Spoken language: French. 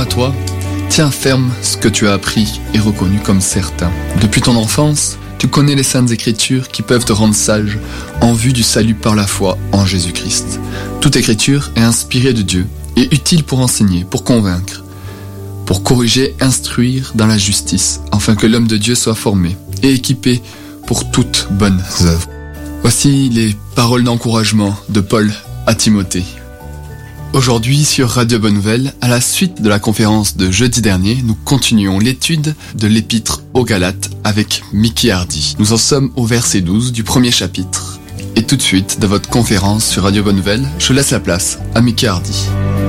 à toi, tiens ferme ce que tu as appris et reconnu comme certain. Depuis ton enfance, tu connais les saintes écritures qui peuvent te rendre sage en vue du salut par la foi en Jésus-Christ. Toute écriture est inspirée de Dieu et utile pour enseigner, pour convaincre, pour corriger, instruire dans la justice, afin que l'homme de Dieu soit formé et équipé pour toutes bonnes œuvres. Voici les paroles d'encouragement de Paul à Timothée. Aujourd'hui, sur Radio Bonne Nouvelle, à la suite de la conférence de jeudi dernier, nous continuons l'étude de l'épître aux Galates avec Mickey Hardy. Nous en sommes au verset 12 du premier chapitre. Et tout de suite, de votre conférence sur Radio Bonne Nouvelle, je laisse la place à Mickey Hardy.